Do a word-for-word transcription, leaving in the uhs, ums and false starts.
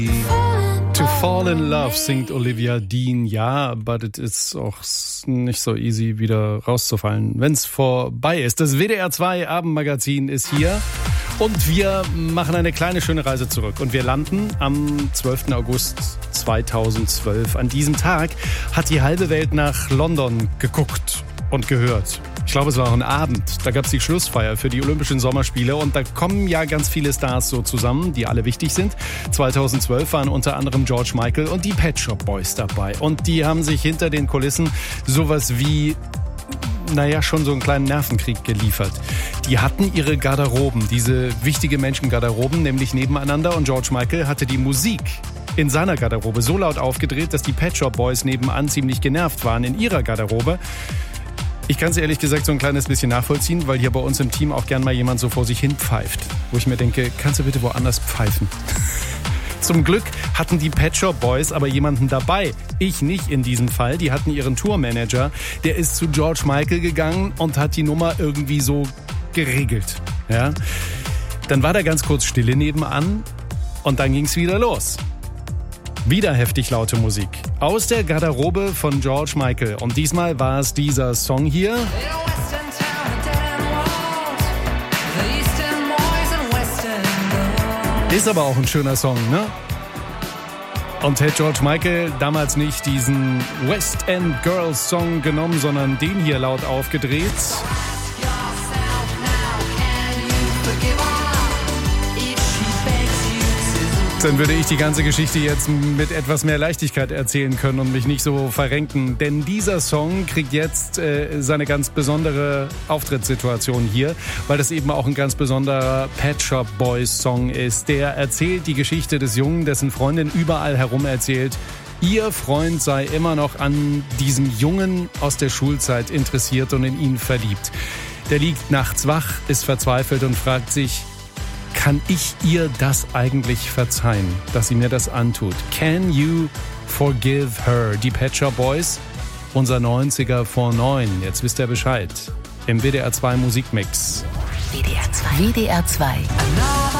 To Fall in Love singt Olivia Dean. Ja, but it is auch nicht so easy, wieder rauszufallen, wenn es vorbei ist. Das W D R zwei Abendmagazin ist hier und wir machen eine kleine schöne Reise zurück. Und wir landen am zwölften August zweitausendzwölf. An diesem Tag hat die halbe Welt nach London geguckt und gehört. Ich glaube, es war auch ein Abend. Da gab es die Schlussfeier für die Olympischen Sommerspiele und da kommen ja ganz viele Stars so zusammen, die alle wichtig sind. zweitausendzwölf waren unter anderem George Michael und die Pet Shop Boys dabei. Und die haben sich hinter den Kulissen sowas wie, naja, schon so einen kleinen Nervenkrieg geliefert. Die hatten ihre Garderoben, diese wichtige Menschengarderoben, nämlich nebeneinander. Und George Michael hatte die Musik in seiner Garderobe so laut aufgedreht, dass die Pet Shop Boys nebenan ziemlich genervt waren in ihrer Garderobe. Ich kann es ehrlich gesagt so ein kleines bisschen nachvollziehen, weil hier bei uns im Team auch gern mal jemand so vor sich hin pfeift. Wo ich mir denke, kannst du bitte woanders pfeifen? Zum Glück hatten die Pet Shop Boys aber jemanden dabei. Ich nicht in diesem Fall. Die hatten ihren Tourmanager. Der ist zu George Michael gegangen und hat die Nummer irgendwie so geregelt. Ja? Dann war da ganz kurz Stille nebenan und dann ging's wieder los. Wieder heftig laute Musik aus der Garderobe von George Michael. Und diesmal war es dieser Song hier. Ist aber auch ein schöner Song, ne? Und hätte George Michael damals nicht diesen West End Girls Song genommen, sondern den hier laut aufgedreht, dann würde ich die ganze Geschichte jetzt mit etwas mehr Leichtigkeit erzählen können und mich nicht so verrenken. Denn dieser Song kriegt jetzt äh, seine ganz besondere Auftrittssituation hier, weil das eben auch ein ganz besonderer Pet Shop Boys Song ist. Der erzählt die Geschichte des Jungen, dessen Freundin überall herum erzählt, ihr Freund sei immer noch an diesem Jungen aus der Schulzeit interessiert und in ihn verliebt. Der liegt nachts wach, ist verzweifelt und fragt sich, kann ich ihr das eigentlich verzeihen, dass sie mir das antut? Can you forgive her? Die Pet Shop Boys, unser neunziger vor neun. Jetzt wisst ihr Bescheid. Im W D R zwei Musikmix. W D R zwei. W D R zwei.